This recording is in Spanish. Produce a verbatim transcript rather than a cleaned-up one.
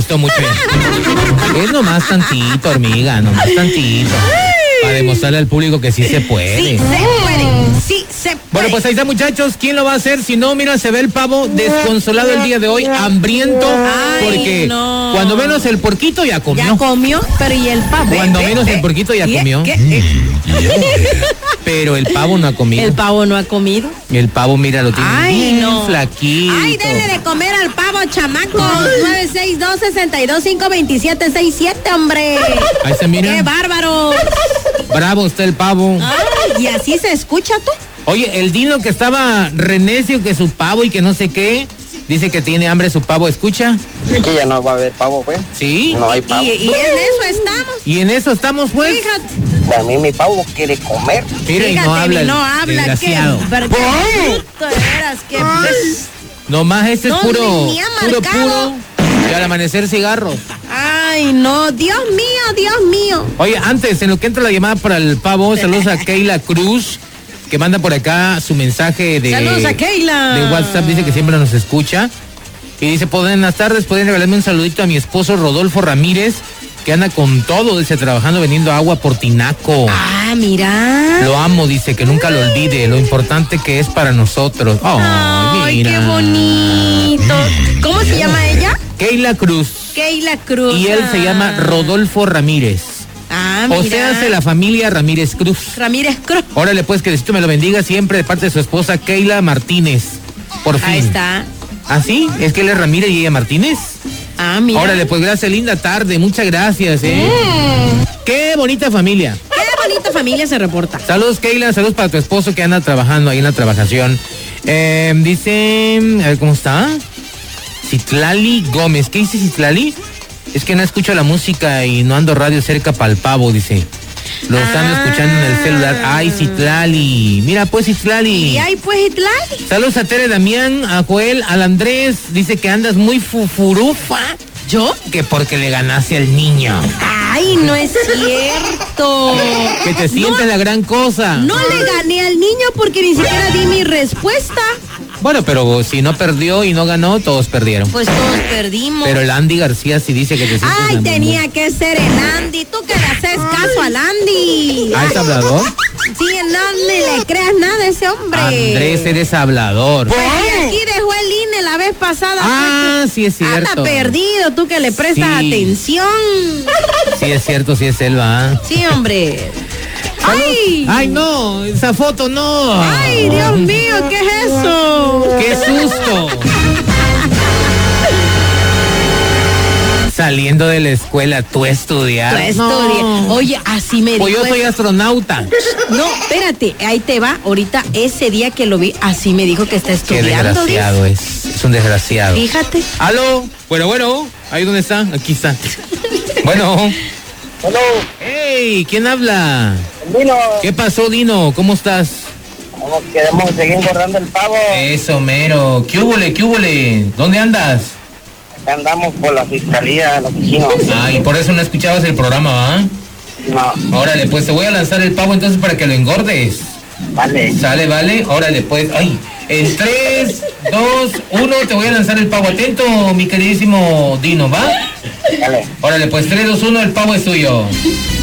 gustó mucho. Es nomás tantito, hormiga, nomás tantito. Para demostrarle al público que sí se puede. Sí se puede, sí se puede. Bueno, pues ahí está, muchachos. ¿Quién lo va a hacer? Si no, mira, se ve el pavo desconsolado el día de hoy, hambriento. Ay, porque no. cuando menos el porquito ya comió. Ya comió, pero ¿y el pavo? Cuando Ve, menos ve, el porquito ya ¿qué? comió. ¿Qué? Pero el pavo no ha comido. El pavo no ha comido. El pavo, mira, lo tiene Ay, bien no. flaquito. Ay, denle de comer al pavo, chamacos. nueve seis dos, seis dos cinco, dos siete seis siete, hombre. Ahí se mira. ¡Qué bárbaro! Bravo está el pavo. Ay, ¿y así se escucha tú? Oye, el Dino que estaba renecio que su pavo y que no sé qué, dice que tiene hambre su pavo, ¿escucha? Que ya no va a haber pavo, pues. ¿Sí? No hay pavo. Y, y en eso estamos. Y en eso estamos, pues. Fíjate. A mí mi pavo quiere comer. Mira, y no Fíjate, habla ni el no habla, desgraciado. qué ver- qué bruto, de veras, qué pues. Nomás este es No, puro, ni- ni ha puro, marcado. puro. Y al amanecer cigarros. Ay, no, Dios mío, Dios mío. Oye, antes, en lo que entra la llamada para el pavo, saludos a Keila Cruz, que manda por acá su mensaje de... Saludos a Keila. De WhatsApp, dice que siempre nos escucha. Y dice, buenas tardes, pueden regalarme un saludito a mi esposo Rodolfo Ramírez, que anda con todo, dice, trabajando, vendiendo agua por Tinaco. Ah, mira. Lo amo, dice, que nunca lo olvide, lo importante que es para nosotros. Oh, Ay, mira. qué bonito. ¿Cómo se llama ella? Keila Cruz. Keila Cruz. Y él se llama Rodolfo Ramírez. Ah, mira. O sea, hace la familia Ramírez Cruz. Ramírez Cruz. Órale, pues, que Diosito me lo bendiga siempre de parte de su esposa Keila Martínez. Por fin. Ahí está. ¿Ah, sí? ¿Es que él es Ramírez y ella Martínez? Ah, mira. Órale, pues, gracias, linda tarde. Muchas gracias, ¿eh? Mm. Qué bonita familia. Qué bonita familia se reporta. Saludos, Keila. Saludos para tu esposo que anda trabajando ahí en la trabajación. Eh, dice... A ver, ¿cómo está? Citlali Gómez. ¿Qué dice Citlali? Es que no escucho la música y no ando radio cerca para el pavo, dice. Lo están Ah. escuchando en el celular. Ay, Citlali. Mira, pues, Citlali. Y ahí pues, Itlali. Saludos a Tere Damián, a Joel, al Andrés. Dice que andas muy fufurufa. ¿Yo? Que porque le ganaste al niño. Ay, no es cierto. Que te sientes la gran cosa. No le gané al niño porque ni siquiera di mi respuesta. Bueno, pero si no perdió y no ganó, todos perdieron. Pues todos perdimos. Pero el Andy García sí dice que te sientes Ay, la tenía que ser el Andy. Tú que le haces caso al Andy. ¿Ah, es hablador? Sí, no ni le creas nada a ese hombre. Andrés, eres hablador. Ay, aquí dejó el I N E la vez pasada. Ah, sí es cierto. Anda perdido, tú que le prestas Sí. atención. Sí es cierto, sí es él, va. Sí, hombre. Ay. Ay, no, esa foto no. Ay, Dios mío, ¿qué es eso? ¡Qué susto! Saliendo de la escuela, tú estudiar. Tú estudias. Oye, así me Pues dijo. yo soy el- astronauta. No, espérate, ahí te va. Ahorita, ese día que lo vi, así me dijo que está Qué estudiando. desgraciado es. Es un desgraciado. dice. Fíjate. ¿Aló? Bueno, bueno. ¿Ahí dónde está? Aquí está. Bueno. Hello, Hey, ¿quién habla? Dino. ¿Qué pasó, Dino? ¿Cómo estás? Vamos, queremos seguir engordando el pavo. Eso, mero. ¿Qué húbole, qué húbole? ¿Dónde andas? Acá andamos por la fiscalía, los vecinos. Ah, y por eso no escuchabas el programa, ¿va? No, Órale, pues te voy a lanzar el pavo entonces para que lo engordes. vale. Sale, vale. Órale, pues. Ay, en tres, dos, uno, te voy a lanzar el pavo. Atento, mi queridísimo Dino, ¿va? Vale. Órale, pues tres, dos, uno, el pavo es tuyo.